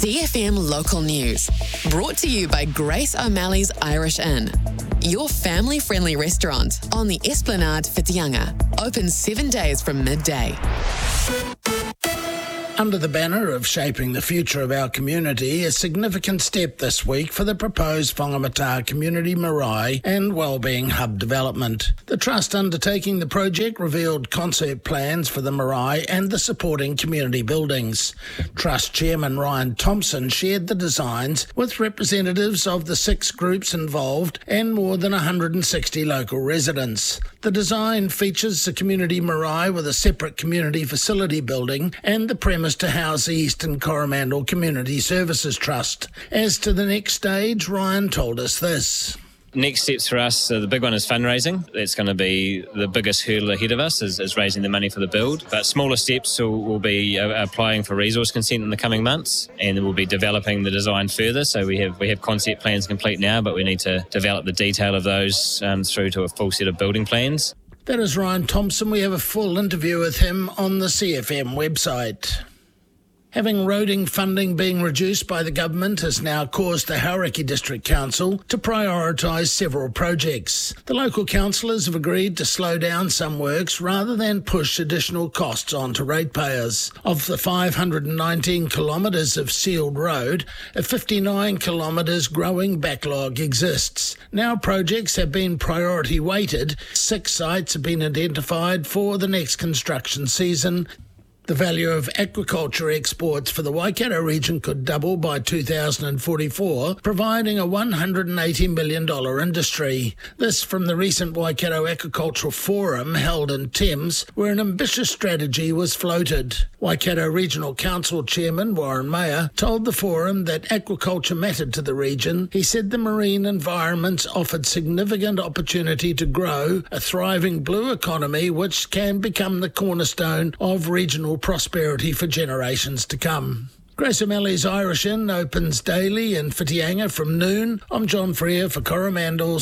CFM Local News. Brought to you by Grace O'Malley's Irish Inn. Your family-friendly restaurant on the Esplanade Whitianga. Open 7 days from midday. Under the banner of shaping the future of our community, a significant step this week for the proposed Whangamata Community Marae and Wellbeing Hub development. The Trust undertaking the project revealed concept plans for the marae and the supporting community buildings. Trust Chairman Ryan Thompson shared the designs with representatives of the 6 groups involved and more than 160 local residents. The design features a community marae with a separate community facility building and the premise to house the Eastern Coromandel Community Services Trust. As to the next stage, Ryan told us this. Next steps for us, the big one is fundraising. It's going to be the biggest hurdle ahead of us is raising the money for the build. But smaller steps will be applying for resource consent in the coming months, and we'll be developing the design further. So we have concept plans complete now, but we need to develop the detail of those through to a full set of building plans. That is Ryan Thompson. We have a full interview with him on the CFM website. Having roading funding being reduced by the government has now caused the Hauraki District Council to prioritise several projects. The local councillors have agreed to slow down some works rather than push additional costs onto ratepayers. Of the 519 kilometres of sealed road, a 59 kilometres growing backlog exists. Now projects have been priority weighted. 6 sites have been identified for the next construction season. The value of aquaculture exports for the Waikato region could double by 2044, providing a $180 million industry. This from the recent Waikato Aquaculture Forum held in Thames, where an ambitious strategy was floated. Waikato Regional Council Chairman Warren Mayer told the forum that aquaculture mattered to the region. He said the marine environments offered significant opportunity to grow a thriving blue economy which can become the cornerstone of regional prosperity for generations to come. Grace O'Malley's Irish Inn opens daily in Whitianga from noon. I'm John Freer for Coromandel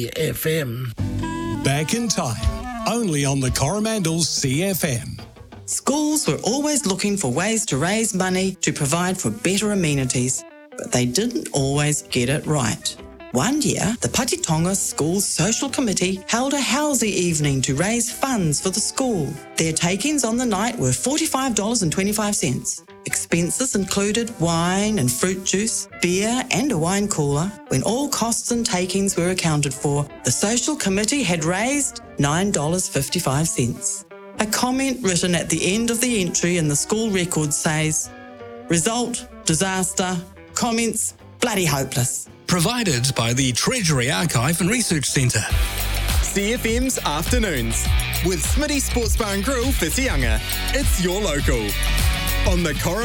CFM. Back in time, only on the Coromandel CFM. Schools were always looking for ways to raise money to provide for better amenities, but they didn't always get it right. One year, the Patitonga School Social Committee held a housey evening to raise funds for the school. Their takings on the night were $45.25. Expenses included wine and fruit juice, beer and a wine cooler. When all costs and takings were accounted for, the Social Committee had raised $9.55. A comment written at the end of the entry in the school record says, "Result, disaster, comments, bloody hopeless." Provided by the Treasury Archive and Research Centre. CFM's Afternoons with Smitty Sports Bar and Grill Whitianga. It's your local. On the